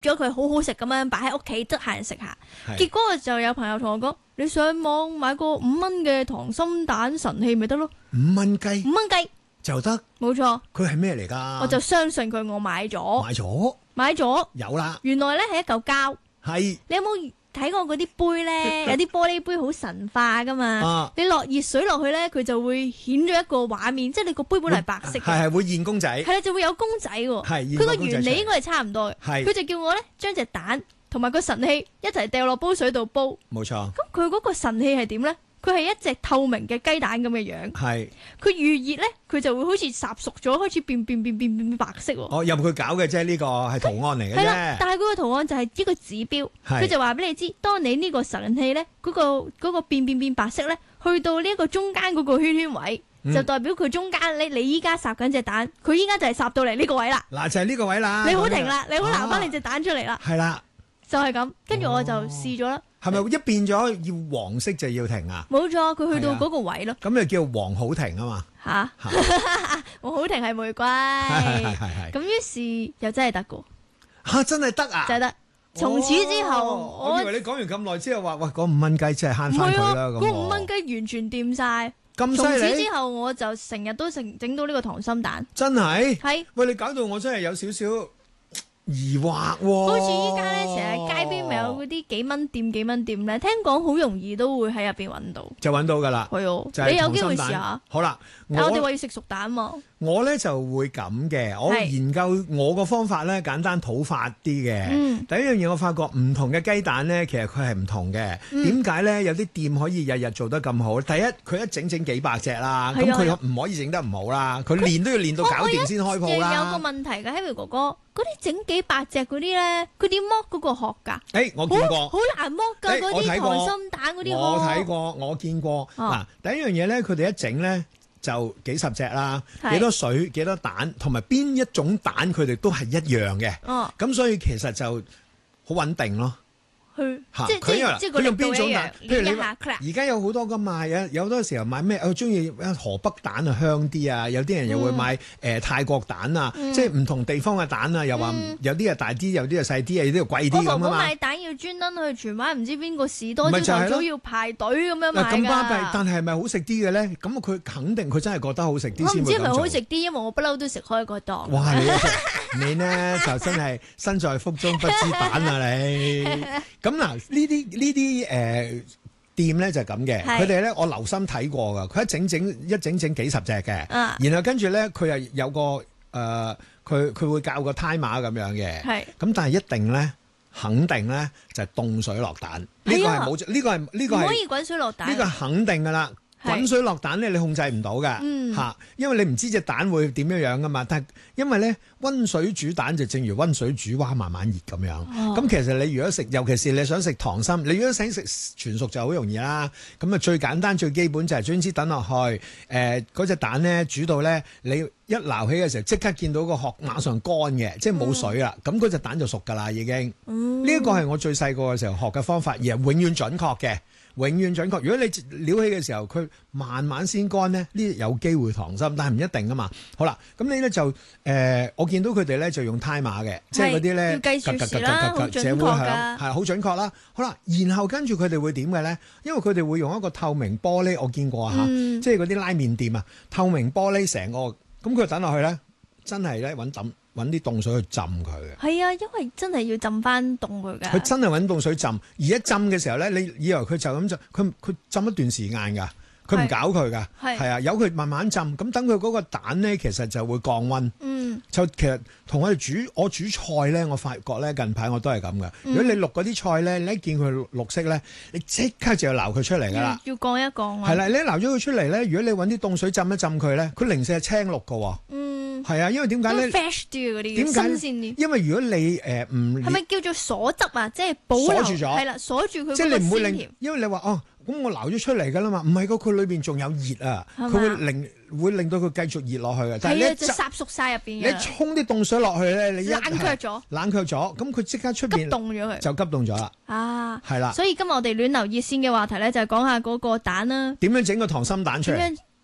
咗佢好好食咁樣擺喺屋企得閒食下。結果就有朋友同我講：你上網買個5蚊嘅溏心蛋神器咪得咯 ？5蚊雞 ，5蚊雞就得？ 冇錯。 佢係咩嚟㗎？ 我就相信佢，我買咗。 有啦。 原來咧係一嚿膠。 係。 你有冇睇過嗰啲杯咧？有啲玻璃杯好神化噶嘛。你落熱水落去咧，佢就會顯咗一個畫面，即係你個杯本嚟係白色嘅。 係會現公仔。 係啦，就會有公仔喎。 係。 佢個原理應該係差唔多嘅。 係。 佢就叫我咧將隻蛋同埋個神器一齊掉落煲水度煲。 冇錯。 咁佢嗰個神器係點咧？佢係一隻透明嘅雞蛋咁嘅樣。 係。佢預熱咧，佢就會好似烚熟咗，開始變白色喎。 哦，任佢搞嘅啫，呢個係圖案嚟嘅啫。係啦， 但係佢個圖案就係一個指標，佢就話俾你知，當你呢個神器咧，嗰個變白色咧，去到呢一個中間嗰個圈圈位，就代表佢中間你依家烚緊隻蛋，佢依家就係烚到嚟呢個位啦。 嗱，就係呢個位啦。 你好停啦，你好拿翻你隻蛋出嚟啦。 係啦， 就係咁，跟住我就試咗啦。 係咪一變咗要黃色就要停啊？ 冇錯，佢去到嗰個位咯。 咁就叫黃好停啊嘛。 吓，黃好停係玫瑰。係。咁於是又真係得噶。 吓，真係得啊！ 真係得。從此之後， 我以為你講完咁耐之後話，喂，嗰5蚊雞真係慳翻佢啦咁。 嗰5蚊雞完全掂晒。 咁犀利！ 從此之後，我就成日都整到呢個溏心蛋。 真係。 係。 喂，你搞到我真係有少少疑惑喎。 好似依家咧，成日街邊咪有嗰啲幾蚊店咧，聽講好容易都會喺入邊揾到。 就揾到㗎啦。 係喎，你有機會試下。 好啦， 但我哋話要食熟蛋嘛。 我咧就會咁嘅，我研究我個方法咧簡單土法啲嘅。第一樣嘢我發覺唔同嘅雞蛋咧，其實佢係唔同嘅。點解咧？有啲店可以日日做得咁好？第一，佢一整幾百隻啦，咁佢唔可以整得唔好啦。佢練都要練到搞掂先開鋪啦。 有個問題㗎，Harry 哥哥，嗰啲整幾百隻嗰啲咧，佢點剝嗰個殼㗎？ 我見過， 好難剝㗎嗰啲溏心蛋嗰啲殼。 我睇過，我見過。嗱，第一樣嘢咧，佢哋一整咧。就幾十隻啦，幾多水幾多蛋，同埋邊一種蛋佢哋都係一樣嘅。咁所以其實就好穩定咯。即係佢用邊種蛋？譬如你而家有好多噶嘛，有好多時候買咩？我中意河北蛋啊香啲啊，有啲人又會買泰國蛋啊，即係唔同地方嘅蛋啊，又話有啲係大啲，有啲係細啲，有啲係貴啲咁啊嘛。 我買蛋要專登去荃灣唔知邊個士多朝頭早要排隊咁樣買㗎。 咁巴閉，但係咪好食啲嘅咧？咁佢肯定佢真係覺得好食啲先會咁做。我唔知係咪好食啲，因為我不嬲都食開嗰檔。 哇！你呢就真係身在福中不知蛋啊你。咁嗱，呢啲店咧就係咁嘅，佢哋咧我留心睇過噶，佢一整幾十隻嘅，然後跟住咧佢又有個佢會教個 timer 咁樣嘅，咁但係一定咧肯定咧就係凍水落蛋，呢個係冇，呢個係唔可以滾水落蛋， 呢個係肯定噶啦。滾水落蛋咧，你控制唔到㗎嚇，因為你唔知隻蛋會點樣噶嘛。但係因為咧溫水煮蛋就正如溫水煮蛙慢慢熱咁樣。咁其實你如果食，尤其是你想食溏心，你如果想食全熟就好容易啦。咁啊最簡單最基本就係將支蛋落去，嗰隻蛋咧煮到咧，你一撈起嘅時候即刻見到個殼馬上乾嘅，即係冇水啦。咁嗰隻蛋就熟㗎啦已經。呢一個係我最細個嘅時候學嘅方法，而係永遠準確嘅。永遠準確。如果你撩起嘅時候，佢慢慢先乾咧，呢有機會溏心，但係唔一定噶嘛。好啦，咁你咧就我見到佢哋咧就用 timer 嘅，即係嗰啲咧， 要計數時啦，好準確㗎， 係好準確啦。好啦，然後跟住佢哋會點嘅咧？因為佢哋會用一個透明玻璃，我見過啊嚇，即係嗰啲拉麵店啊，透明玻璃成個，咁佢等落去咧，真係咧揾啲凍水去浸佢嘅。係啊，因為真係要浸翻凍佢㗎。佢真係揾凍水浸，而一浸嘅時候咧，你以為佢就咁就佢浸一段時間㗎，佢唔搞佢㗎，係啊，由佢慢慢浸，咁等佢嗰個蛋咧，其實就會降溫。就其實同我煮菜咧，我發覺咧近排我都係咁嘅。如果你淥嗰啲菜咧，你一見佢綠色咧，你即刻就要撈佢出嚟㗎啦。要降一降啊。係啦，你撈咗佢出嚟咧，如果你揾啲凍水浸一浸佢咧，佢零舍係青綠㗎喎。係啊，因為點解咧 ？fresh 啲嗰啲，點解？新鮮啲。因為如果你唔係咪叫做鎖汁啊？即係保留鎖住咗，係啦，鎖住佢。即係你唔會令，因為你話哦，咁我撈咗出嚟㗎啦嘛，唔係佢裏邊仲有熱啊，佢會令到佢繼續熱落去嘅。但係你就烚熟晒入邊。你沖啲凍水落去咧，你冷卻咗，咁佢即刻出邊急凍咗佢，就急凍咗啦。啊，係啦。所以今日我哋暖流熱線嘅話題咧，就係講下嗰個蛋啦。點樣整個溏心蛋出嚟？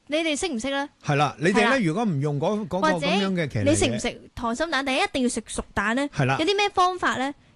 你哋識唔識咧？ 係啦，你哋咧如果唔用嗰個咁樣嘅騎呢， 你食唔食溏心蛋？定係一定要食熟蛋咧？ 係啦， 有啲咩方法咧？